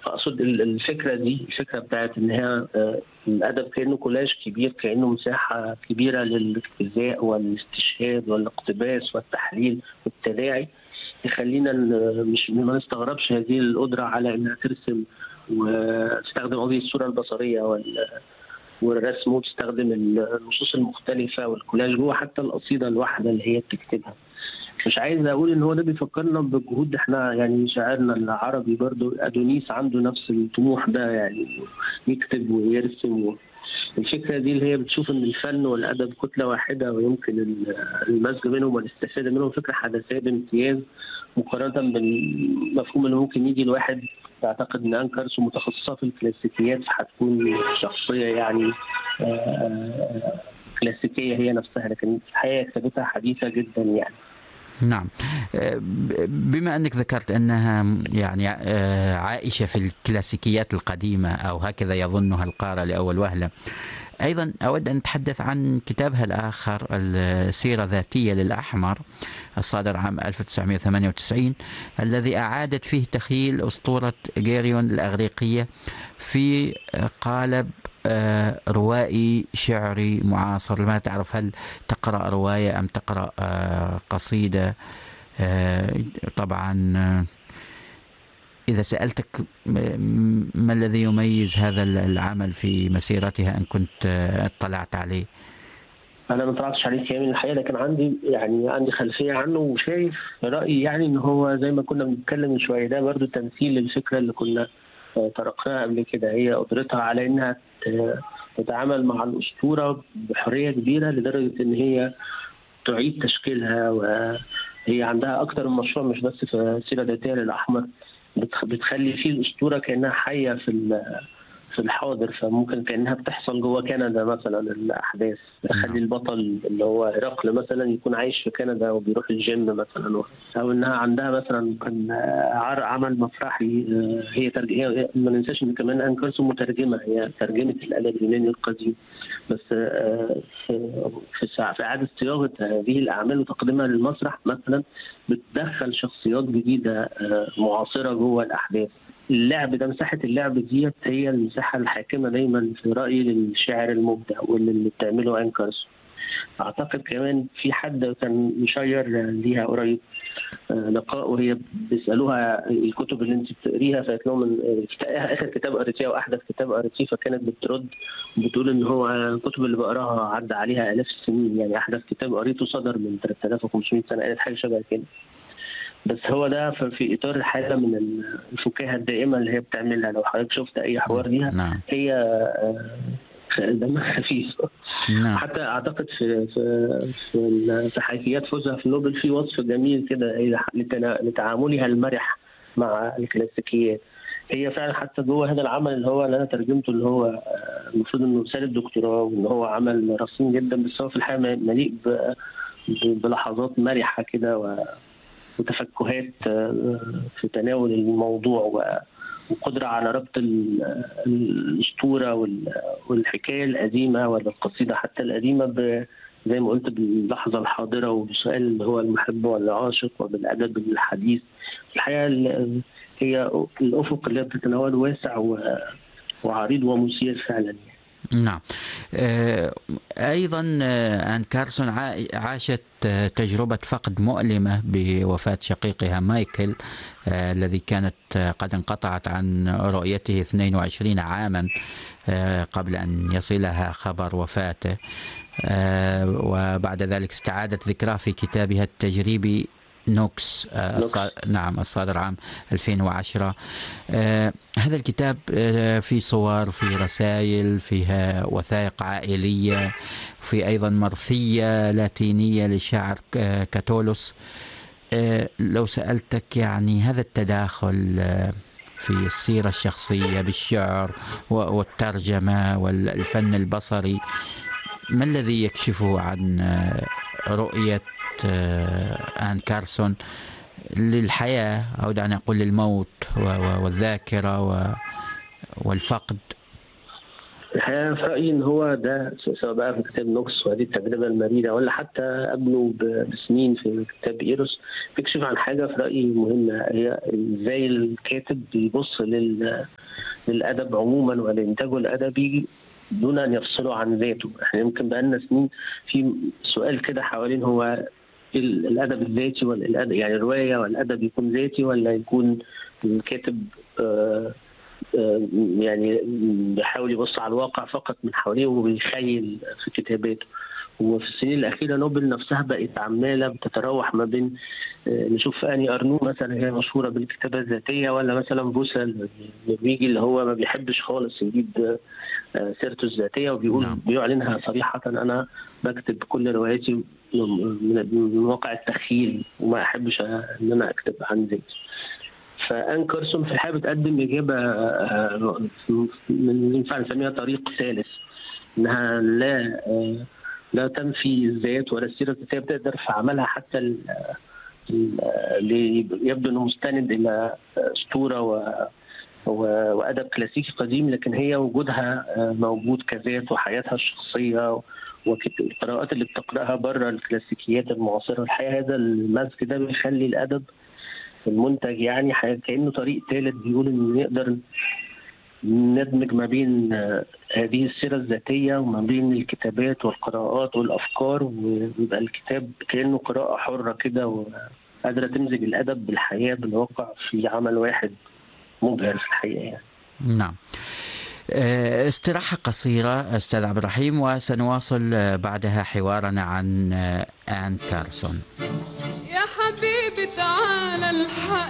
اقصد الفكره دي، الفكره بتاعت ان هي الادب كانه كولاج كبير، كانه مساحه كبيره للاجتزاء والاستشهاد والاقتباس والتحليل والتداعي، يخلينا مش ما نستغربش هذه القدره على انها ترسم وتستخدم هذه الصوره البصريه والرسم، وتستخدم النصوص المختلفه والكولاج جوه حتى القصيده الواحده اللي هي بتكتبها. مش عايز اقول ان هو ده بيفكرنا بجهود احنا، يعني شاعرنا العربي برضو ادونيس عنده نفس الطموح ده، يعني يكتب ويرسم. الفكره دي اللي هي بتشوف ان الفن والادب كتله واحده، ويمكن المزج بينهم والاستفاده منهم فكره حداثيه بامتياز، مقارنه بالمفهوم اللي ممكن يجي الواحد يعتقد ان ان كارسو متخصصه في الكلاسيكيات، فهتكون شخصيه يعني كلاسيكيه هي نفسها، لكن الحقيقه كتابتها حديثه جدا يعني. نعم. بما أنك ذكرت أنها يعني عائشة في الكلاسيكيات القديمة، أو هكذا يظنها القارئ لأول وهلة، أيضا أود أن أتحدث عن كتابها الآخر السيرة الذاتية للأحمر الصادر عام 1998، الذي أعادت فيه تخيل أسطورة جيريون الأغريقية في قالب روائي شعري معاصر. ما تعرف، هل تقرأ رواية أم تقرأ قصيدة؟ طبعا إذا سألتك ما الذي يميز هذا العمل في مسيرتها، إن كنت اطلعت عليه؟ أنا ما طلعتش عليه كامل الحقيقة، لكن عندي خلفية عنه، وشايف رأيي يعني إن هو زي ما كنا بنتكلم من شوية، ده برضو تمثيل للفكرة اللي كنا طرقناها قبل كده. هي قدرتها على إنها تتعامل مع الأسطورة بحرية كبيرة لدرجة إن هي تعيد تشكيلها، وهي عندها أكتر من مشروع، مش بس في السيرة الذاتية للأحمر، بتخلي فيه الأسطورة كأنها حية في الحاضر، فممكن كأنها بتحصل جوه كندا مثلا الأحداث. تخلي البطل اللي هو هرقل مثلا يكون عايش في كندا وبيروح الجيم مثلا، أو إنها عندها مثلا كان عمل مسرحي. هي ما ننساش إن كمان أن كارسو مترجمة، هي ترجمت الأدب اليوناني القديم، بس في إعادة صياغة هذه الأعمال وتقديمها للمسرح مثلا بتدخل شخصيات جديدة معاصرة جوه الأحداث. اللعب ده، مساحة اللعب ديت هي المساحة الحاكمة دايما في رأيي للشاعر المبدع، واللي بتعمله أن كارسو. أعتقد كمان في حد كان مشير ليها قريب لقاء، وهي بيسألوها الكتب اللي انت بتقريها، فقالت لهم آخر كتاب قريتيه وأحدث كتاب قريتيه، فكانت بترد بتقول إن هو الكتب اللي بقراها عدى عليها آلاف السنين، يعني أحدث كتاب قريته صدر من 3500 سنة، قالت حاجة شبه كده. بس هو ده في اطار الحاله من الفكاهه الدائمه اللي هي بتعملها. لو حضرتك شفت اي حوار ليها، نعم. هي دمها خفيف. نعم. حتى اعتقد في حيثيات فوزها في نوبل في وصف جميل كده لتعاملها المرح مع الكلاسيكيات. هي فعلا حتى جوه هذا العمل اللي انا ترجمته، اللي هو المفروض انه رساله دكتوراه، وان هو عمل رصين جدا، بس هو في الحقيقه مليء بلحظات مرحه كده وتفكهات في تناول الموضوع، وقدرة على ربط الأسطورة والحكاية القديمة ولا القصيدة حتى القديمة زي ما قلت باللحظة الحاضرة، وبسؤال اللي هو المحب ولا عاشق، وبالأدب الحديث. الحقيقة هي الأفق اللي بتتناوله واسع وعريض ومثير فعلا. نعم. أيضا آن كارسون عاشت تجربة فقد مؤلمة بوفاة شقيقها مايكل، الذي كانت قد انقطعت عن رؤيته 22 عاما قبل أن يصلها خبر وفاته، وبعد ذلك استعادت ذكراه في كتابها التجريبي نوكس نعم الصادر عام 2010. هذا الكتاب فيه صور، فيه رسائل، فيها وثائق عائلية، في أيضا مرثية لاتينية لشاعر كاتولوس. لو سألتك يعني هذا التداخل في السيرة الشخصية بالشعر والترجمة والفن البصري، ما الذي يكشفه عن رؤية آن كارسون للحياة، أو دعنا نقول للموت والذاكرة والفقد؟ الحقيقة في رأيي إن هو ده سواء بقى في كتاب نوكس وهذه التجربة المريرة، ولا حتى قبله بسنين في كتاب إيروس، بيكشف عن حاجة في رأيي مهمة، هي إزاي الكاتب بيبص للأدب عموما ولإنتاجه الأدبي دون أن يفصله عن ذاته. إحنا يمكن بقالنا سنين في سؤال كده حوالين هو الأدب الذاتي ولا الأدب، يعني الرواية والأدب يكون ذاتي ولا يكون الكاتب يعني بيحاول يبص على الواقع فقط من حواليه وبيخيل في كتاباته. وفي السنين الأخيرة نوبل نفسها بقت عمالة بتتراوح ما بين نشوف أني أرنو مثلا هي مشهورة بالكتابة الذاتية، ولا مثلا بوسل النرويجي اللي هو ما بيحبش خالص يجيب سيرته الذاتية وبيقول بيعلنها صريحة أنا بكتب كل رواياتي من واقع التخيل وما أحبش أن أنا أكتب عن ذاتي. فآن كارسون في الحقيقة بتقدم إجابة من ينفع نسميها طريق ثالث، إنها لا تنفي الذات ولا السيرة الذاتية، بتقدر في عملها حتى اللي يبدو إنه مستند إلى أسطورة وأدب كلاسيكي قديم، لكن هي وجودها موجود كذات وحياتها الشخصية والقراءات اللي بتقرأها بره الكلاسيكيات المعاصرة. الحقيقة هذا المزج ده بيخلي الأدب المنتج يعني كأنه طريق ثالث بيقول إن نقدر ندمج ما بين هذه السيرة الذاتية وما بين الكتابات والقراءات والأفكار، ويبقى الكتاب كأنه قراءة حرة كده وقادرة تمزج الأدب بالحياة بالواقع في عمل واحد مبهر في الحقيقة يعني. نعم. استراحة قصيرة أستاذ عبد الرحيم، وسنواصل بعدها حوارنا عن آن كارسون.